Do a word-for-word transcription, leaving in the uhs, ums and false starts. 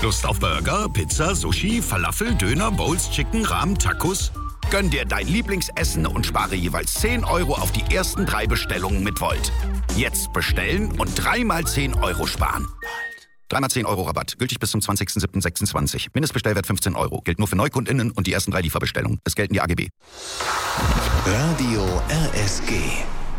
Lust auf Burger, Pizza, Sushi, Falafel, Döner, Bowls, Chicken, Ramen, Tacos? Gönn dir dein Lieblingsessen und spare jeweils zehn Euro auf die ersten drei Bestellungen mit Volt. Jetzt bestellen und dreimal zehn Euro sparen. Dreimal zehn Euro Rabatt. Gültig bis zum zwanzigsten siebten sechsundzwanzig. Mindestbestellwert fünfzehn Euro. Gilt nur für NeukundInnen und die ersten drei Lieferbestellungen. Es gelten die A G B. Radio R S G.